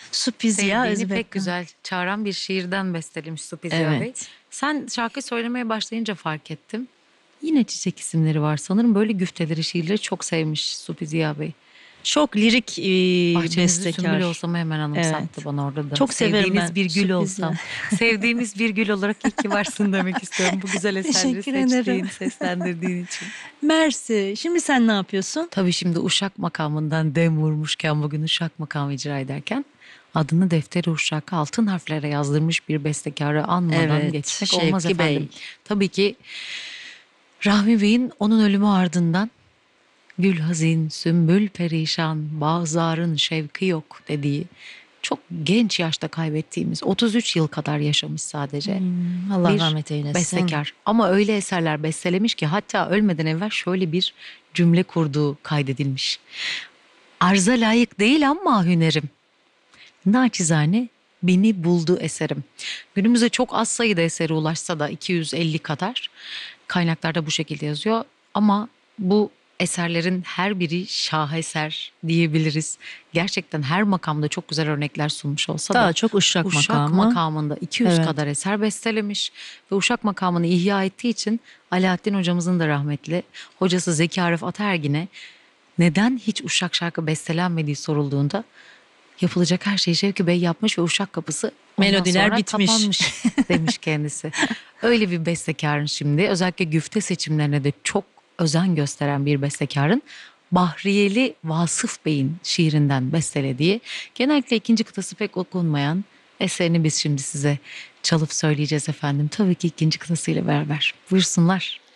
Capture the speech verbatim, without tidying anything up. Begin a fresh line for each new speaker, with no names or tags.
Supi Ziya
Sevdiğini
Özbek.
pek güzel çağıran bir şiirden bestelemiş Supi Ziya Bey.
Evet.
Sen şarkı söylemeye başlayınca fark ettim. Yine çiçek isimleri var. Sanırım böyle güfteleri, şiirleri çok sevmiş Supi Ziya Bey.
Çok lirik e,
Bahçenizde sümbül
bestekar.
olsam hemen anımsattı
Evet.
bana orada da.
Çok severim
Sevdiğiniz
ben
bir gül
Supi Ziya.
olsam. Sevdiğimiz bir gül olarak iyi ki varsın demek istiyorum. Bu güzel eserleri
Teşekkür ederim.
seçtiğin, seslendirdiğin için.
Mersi. Şimdi sen ne yapıyorsun?
Tabii şimdi Uşak makamından dem vurmuşken bugün Uşak makamı icra ederken adını defteri Uşak'a altın harflere yazdırmış bir bestekarı anmadan
Evet,
geçmek
Şevki
olmaz efendim.
Bey.
Tabii ki Rahmi Bey'in onun ölümü ardından gül hazin, sümbül perişan, bağzarın şevki yok dediği çok genç yaşta kaybettiğimiz otuz üç yıl kadar yaşamış sadece
Hmm, Allah
bir
rahmet eylesin.
bestekar. Ama öyle eserler bestelemiş ki hatta ölmeden evvel şöyle bir cümle kurduğu kaydedilmiş. Arza layık değil ama hünerim. Naçizane beni buldu eserim. Günümüzde çok az sayıda eseri ulaşsa da iki yüz elli kadar kaynaklarda bu şekilde yazıyor. Ama bu eserlerin her biri şaheser diyebiliriz. Gerçekten her makamda çok güzel örnekler sunmuş olsa
Daha
da
çok Uşak,
Uşak
makamı.
makamında iki yüz
Evet.
kadar eser bestelemiş ve Uşak makamını ihya ettiği için Alaaddin hocamızın da rahmetli hocası Zeki Arif Ataergin'e neden hiç Uşak şarkı bestelenmediği sorulduğunda yapılacak her şeyi Şevki Bey yapmış ve Uşak kapısı ondan
Melodiler
sonra
bitmiş.
kapanmış demiş kendisi. Öyle bir bestekarın şimdi özellikle güfte seçimlerine de çok özen gösteren bir bestekarın Bahriyeli Vasıf Bey'in şiirinden bestelediği genellikle ikinci kıtası pek okunmayan eserini biz şimdi size çalıp söyleyeceğiz efendim. Tabii ki ikinci kıtasıyla beraber. Buyursunlar.